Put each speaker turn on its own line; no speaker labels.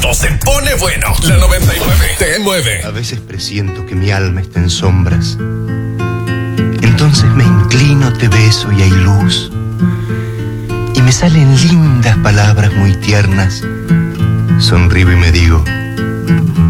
Esto se pone bueno. La 99 te mueve.
A veces presiento que mi alma está en sombras. Entonces me inclino, te beso y hay luz. Y me salen lindas palabras muy tiernas. Sonrío y me digo: